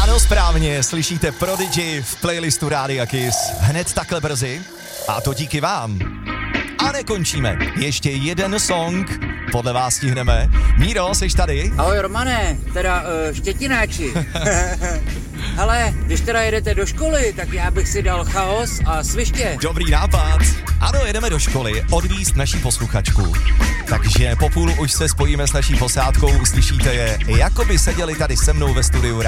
Ano, správně, slyšíte Prodigy v playlistu Rádia Kiss hned takhle brzy a to díky vám. A nekončíme, ještě jeden song, podle vás stihneme. Míro, seš tady? Ahoj Romane, teda štětináči. Hele, když teda jedete do školy, tak já bych si dal Chaos a Sviště. Dobrý nápad. Ano, jedeme do školy odvízt naší posluchačku. Takže po půl už se spojíme s naší posádkou, uslyšíte je, jako by seděli tady se mnou ve studiu